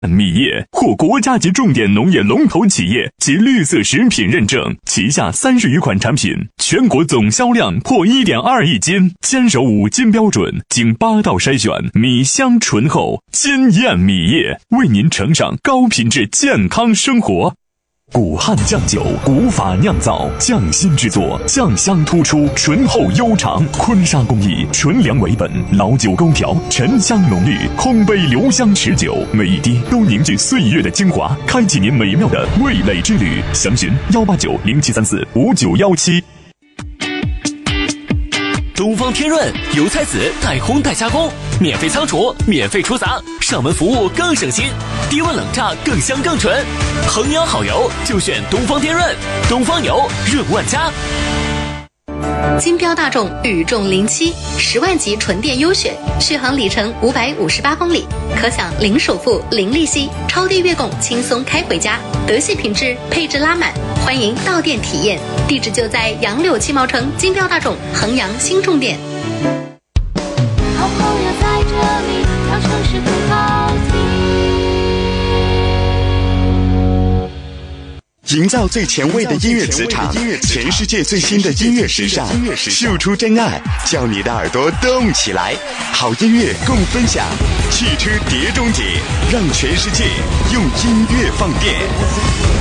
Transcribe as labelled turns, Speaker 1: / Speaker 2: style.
Speaker 1: 米业获国家级重点农业龙头企业及绿色食品认证，旗下30余款产品，全国总销量破1.2亿斤，坚守5金标准，经8道筛选，米香醇厚，惊艳米业，为您呈上高品质健康生活。古汉酱酒，古法酿造，匠心制作，酱香突出，醇厚悠长。坤沙工艺，纯粮为本，老酒勾调，沉香浓郁，空杯留香持久，每一滴都凝聚岁月的精华，开启您美妙的味蕾之旅。详询18907345917。
Speaker 2: 东方天润油菜籽带烘带加工，免费仓储，免费出杂，上门服务更省心，低温冷榨更香更纯。衡阳好油就选东方天润，东方油润万家。
Speaker 3: 金标大众宇众0710万级纯电优选，续航里程558公里，可享零首付、零利息，超低月供，轻松开回家，德系品质，配置拉满，欢迎到店体验。地址就在杨柳7毛城金标大众衡阳新重点。
Speaker 4: 好朋友在这里，让城市更好听。
Speaker 5: 营造最前卫的音乐磁场，全世界最新的音乐时尚，秀出真爱，叫你的耳朵动起来。好音乐共分享，汽车碟中谍，让全世界用音乐放电。